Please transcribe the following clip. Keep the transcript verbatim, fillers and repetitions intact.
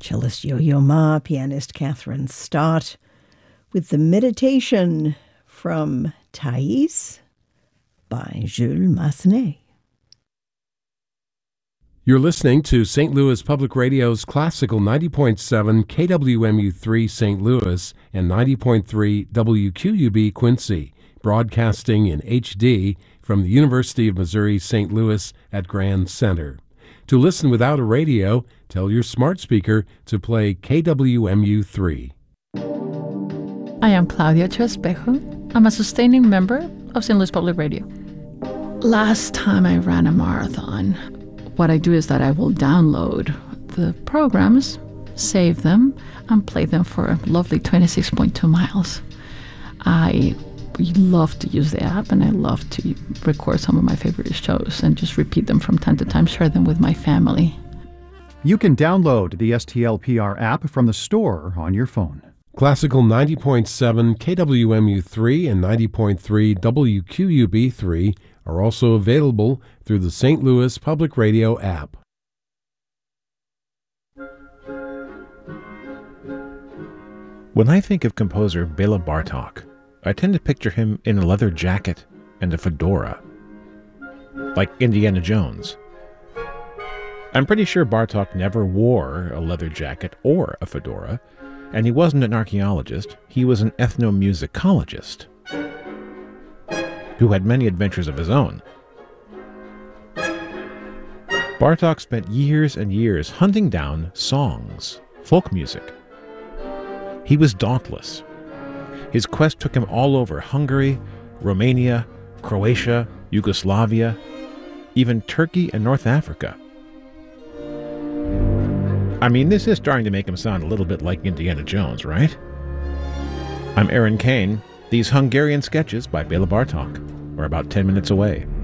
cellist Yo-Yo Ma, pianist Catherine Stott, with the Meditation from Thais by Jules Massenet. You're listening to Saint Louis Public Radio's Classical ninety point seven K W M U three Saint Louis and ninety point three W Q U B Quincy, broadcasting in H D from the University of Missouri Saint Louis at Grand Center. To listen without a radio, tell your smart speaker to play K W M U three. I am Claudia Trespejo. I'm a sustaining member of Saint Louis Public Radio. Last time I ran a marathon, what I do is that I will download the programs, save them, and play them for a lovely twenty-six point two miles. I love to use the app, and I love to record some of my favorite shows and just repeat them from time to time, share them with my family. You can download the S T L P R app from the store on your phone. Classical ninety point seven K W M U three and ninety point three W Q U B three are also available through the Saint Louis Public Radio app. When I think of composer Bela Bartok, I tend to picture him in a leather jacket and a fedora, like Indiana Jones. I'm pretty sure Bartok never wore a leather jacket or a fedora, and he wasn't an archaeologist, he was an ethnomusicologist who had many adventures of his own. Bartok spent years and years hunting down songs, folk music. He was dauntless. His quest took him all over Hungary, Romania, Croatia, Yugoslavia, even Turkey and North Africa. I mean, this is starting to make him sound a little bit like Indiana Jones, right? I'm Aaron Kane. These Hungarian sketches by Bela Bartok are about ten minutes away.